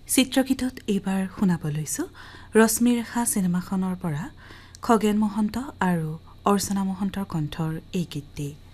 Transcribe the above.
চিত্ৰগীতত এইবাৰ শুনাব লৈছোঁ ৰশ্মিৰেখা চিনেমাখনৰ পৰা খগেন মহন্ত আৰু অৰ্চনা মহন্তৰ কণ্ঠৰ এই গীতটি